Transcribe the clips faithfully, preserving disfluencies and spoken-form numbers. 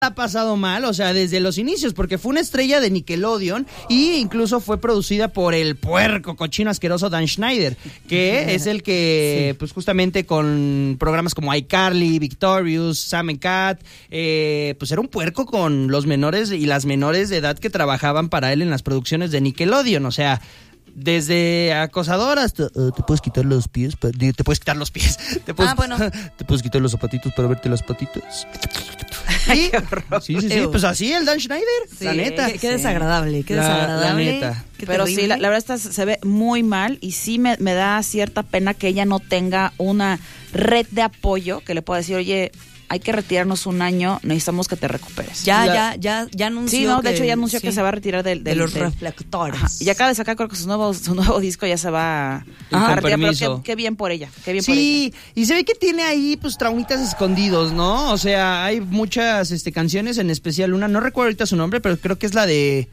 ha pasado mal, o sea, desde los inicios, porque fue una estrella de Nickelodeon y incluso fue producida por el puerco, cochino, asqueroso Dan Schneider, que es el que, sí. pues justamente con programas como iCarly, Victorious, Sam and Cat, eh, pues era un puerco con los menores y las menores de edad que trabajaban para él en las producciones de Nickelodeon, o sea... Desde acosador hasta uh, te puedes quitar los pies, pa- te puedes quitar los pies, te puedes, ah, bueno. te puedes quitar los zapatitos para verte las patitas. Ay, qué horror. Sí, sí, sí, pues así el Dan Schneider, sí, la neta. Qué, qué desagradable, qué la, desagradable. La neta. Qué Pero terrible. sí, la, la verdad esta se ve muy mal y sí me, me da cierta pena que ella no tenga una red de apoyo que le pueda decir, oye, hay que retirarnos un año, necesitamos que te recuperes. Ya, la... ya, ya, ya anunció. Sí, no, de que, hecho ya anunció sí, que se va a retirar del, del de los del, reflectores. Ajá, y acaba de sacar, creo que su nuevo, su nuevo disco ya se va a, a retirar, pero qué, qué bien por ella, qué bien sí, por ella. Y se ve que tiene ahí pues traumitas escondidos, ¿no? O sea, hay muchas este canciones, en especial una, no recuerdo ahorita su nombre, pero creo que es la de...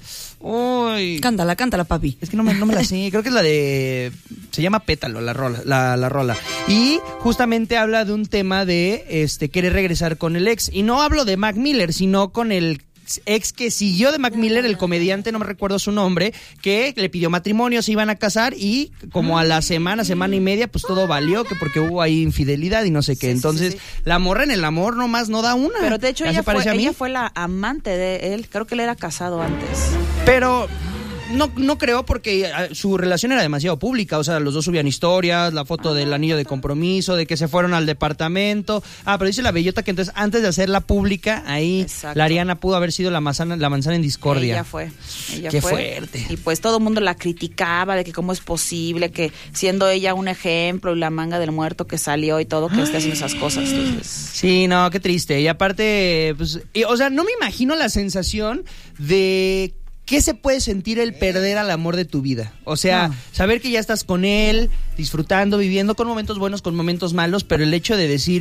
Uy, cántala, cántala, papi. Es que no me, no me la sé, creo que es la de... Se llama Pétalo, la rola, la, la rola. Y justamente habla de un tema de este querer regresar con el ex. Y no hablo de Mac Miller, sino con el ex que siguió de Mac Miller, el comediante, no me recuerdo su nombre, que le pidió matrimonio, se iban a casar y como a la semana, semana y media, pues todo valió, que porque hubo ahí infidelidad y no sé qué. Sí, Entonces, sí, sí. la morra en el amor nomás no da una. Pero de hecho ella fue, ella fue la amante de él, creo que él era casado antes. Pero... No, no creo porque su relación era demasiado pública, o sea, los dos subían historias, la foto del anillo de compromiso, de que se fueron al departamento. Ah, pero dice la bellota que entonces antes de hacerla pública, ahí Exacto. la Ariana pudo haber sido la manzana, la manzana en discordia. Ella fue, ella Qué fue. fuerte. Y pues todo el mundo la criticaba de que cómo es posible que siendo ella un ejemplo y la manga del muerto que salió y todo, que Ay. esté haciendo esas cosas. Entonces... Sí, no, qué triste. Y aparte, pues, y, o sea, no me imagino la sensación de... ¿Qué se puede sentir el perder al amor de tu vida? O sea, no. saber que ya estás con él, disfrutando, viviendo con momentos buenos, con momentos malos, pero el hecho de decir,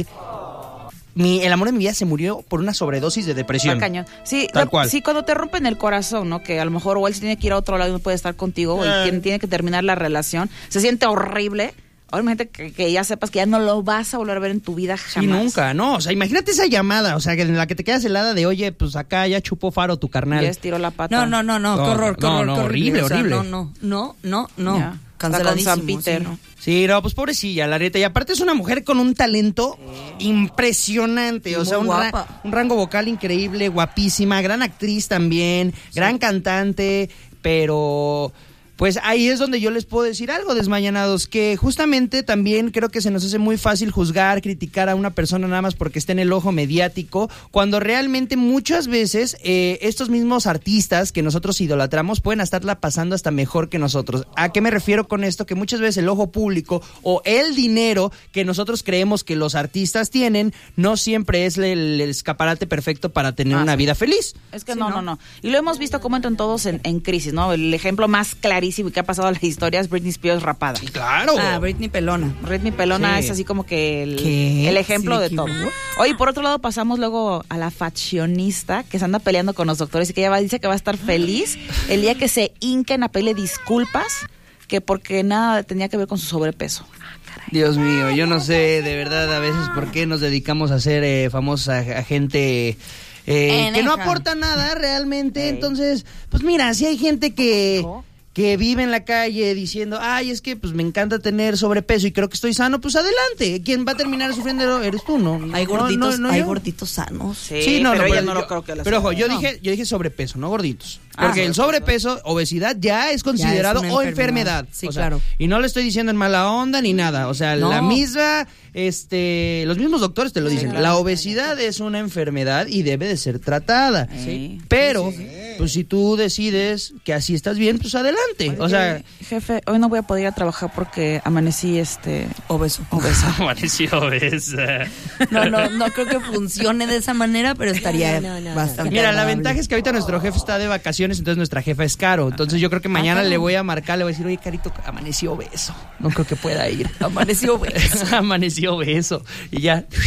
mi, el amor de mi vida se murió por una sobredosis de depresión. Cañón. Sí, Tal la, cual. sí, cuando te rompen el corazón, ¿no? Que a lo mejor o él se tiene que ir a otro lado y no puede estar contigo, eh. o tiene, tiene que terminar la relación, se siente horrible. Obviamente que, que ya sepas que ya no lo vas a volver a ver en tu vida jamás. Sí, nunca, no, o sea, imagínate esa llamada, o sea, en la que te quedas helada de, oye, pues acá ya chupó faro tu carnal. Ya estiró la pata. No, no, no, no, no qué horror, qué no, horror, no, qué horrible, o sea, horrible. No, no, no, no, no, ya. Canceladísimo. Con San Peter. Sí, no. Sí, no, pues pobrecilla, la neta. Y aparte es una mujer con un talento sí. impresionante. Y o sea, un, ra- un rango vocal increíble, guapísima, gran actriz también, sí. gran cantante, pero... Pues ahí es donde yo les puedo decir algo, desmañanados, que justamente también creo que se nos hace muy fácil juzgar, criticar a una persona nada más porque está en el ojo mediático, cuando realmente muchas veces eh, estos mismos artistas que nosotros idolatramos pueden estarla pasando hasta mejor que nosotros. ¿A qué me refiero con esto? Que muchas veces el ojo público o el dinero que nosotros creemos que los artistas tienen no siempre es el, el escaparate perfecto para tener ah, una sí. vida feliz. Es que sí, no, no, no. Y lo hemos visto como entran todos en, en crisis, ¿no? El ejemplo más clarísimo y que ha pasado a la historia es Britney Spears rapada. Sí, claro. Ah, Britney Pelona. Britney Pelona sí. es así como que el, el ejemplo sí, de todo. Oye, por otro lado pasamos luego a la faccionista que se anda peleando con los doctores y que ella va, dice que va a estar feliz el día que se hinquen a pedirle disculpas que porque nada tenía que ver con su sobrepeso. Dios mío, yo no sé de verdad a veces por qué nos dedicamos a ser eh, famosa a gente... Eh, que no aporta nada realmente, hey. Entonces, pues mira, si hay gente que... que vive en la calle diciendo, ay, es que pues me encanta tener sobrepeso y creo que estoy sano, pues adelante. ¿Quién va a terminar sufriendo eres tú, no? Hay gorditos, no, no, no, hay yo. gorditos sanos. Sí, sí no, pero no, ella no, no lo creo que las Pero ojo, yo no. dije, yo dije sobrepeso, no gorditos. Porque ah, el sobrepeso, obesidad ya es considerado ya es o enfermedad. enfermedad. Sí, o sea, claro. Y no le estoy diciendo en mala onda ni nada. O sea, no. la misma, este, los mismos doctores te lo dicen. Sí, la obesidad es una enfermedad y debe de ser tratada. Sí. Pero, sí, sí, sí. pues si tú decides que así estás bien, pues adelante. Oye, o sea, jefe, hoy no voy a poder ir a trabajar porque amanecí este obeso. Obesa. Amanecí obesa. No, no, no creo que funcione de esa manera, pero estaría no, no, no, bastante. Mira, agradable. la ventaja es que ahorita nuestro jefe está de vacaciones, entonces nuestra jefa es Caro. Entonces yo creo que mañana Ajá. le voy a marcar, le voy a decir, oye, Carito, amaneció obeso. No creo que pueda ir. Amaneció obeso. Amaneció obeso. Y ya.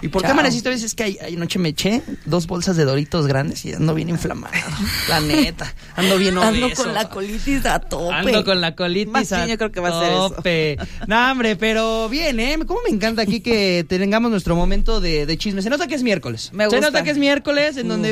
¿Y por qué amaneciste? A veces es que ay, ay, anoche me eché dos bolsas de Doritos grandes y ando bien inflamado. La neta. Ando bien obeso. Ando con la colitis a tope. Ando con la colitis Más a bien yo creo que va tope. a ser eso. No, hombre, pero bien, ¿eh? Cómo me encanta aquí que tengamos nuestro momento de, de chisme. Se nota que es miércoles. Me Se gusta. nota que es miércoles en donde